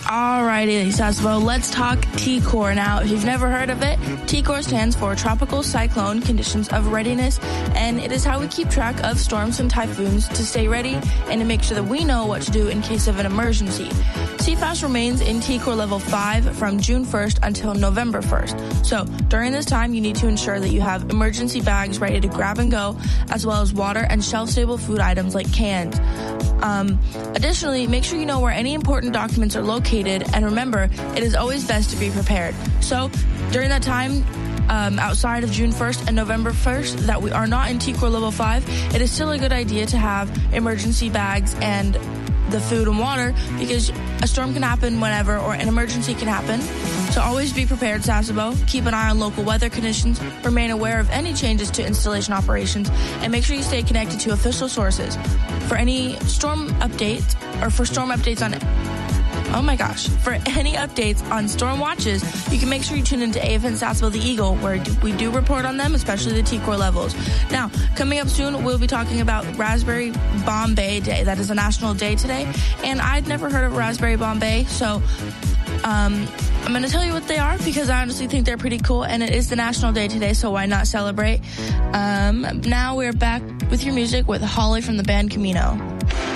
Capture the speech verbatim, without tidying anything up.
Alrighty, Sasebo, let's talk T C O R. Now, if you've never heard of it, T C O R stands for Tropical Cyclone Conditions of Readiness, and it is how we keep track of storms and typhoons to stay ready and to make sure that we know what to do in case of an emergency. C FAS remains in T C O R level five from June first until November first. So, during this time, you need to ensure that you have emergency bags ready to grab and go, as well as water and shelf-stable food items like cans. Um, additionally, make sure you know where any important documents are located, and remember, it is always best to be prepared. So, during that time, um, outside of June first and November first, that we are not in T C O R level five, it is still a good idea to have emergency bags and the food and water, because a storm can happen whenever, or an emergency can happen. So always be prepared, Sasebo. Keep an eye on local weather conditions, remain aware of any changes to installation operations, and make sure you stay connected to official sources. For any storm updates, or for storm updates on Oh my gosh. For any updates on storm watches, you can make sure you tune into A F N Sasebo the Eagle, where we do report on them, especially the T C O R levels. Now, coming up soon, we'll be talking about Raspberry Bombay Day. That is a national day today, and I'd never heard of Raspberry Bombay, so um, I'm going to tell you what they are, because I honestly think they're pretty cool, and it is the national day today, so why not celebrate? Um, now we're back with your music with Holly from the band Camino.